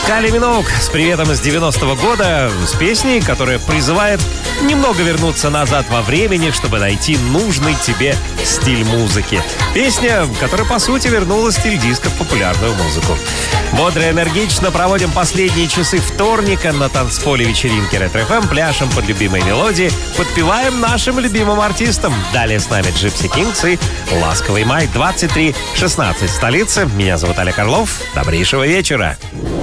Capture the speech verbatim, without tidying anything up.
Кали Миноуг с приветом из девяностого года, с песней, которая призывает немного вернуться назад во времени, чтобы найти нужный тебе стиль музыки. Песня, которая, по сути, вернула стиль диска в популярную музыку. Бодро и энергично проводим последние часы вторника на танцполе вечеринки Ретро-эф эм, пляшем под любимые мелодии, подпеваем нашим любимым артистам. Далее с нами Gypsy Kings и «Ласковый май» двадцать три шестнадцать, столица. Меня зовут Олег Орлов. Добрейшего вечера.